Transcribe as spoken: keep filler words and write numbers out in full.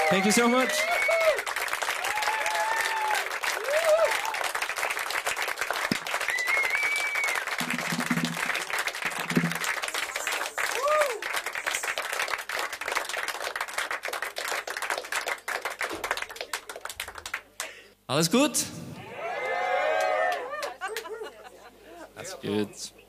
Thank you so much. Alles gut? That's good.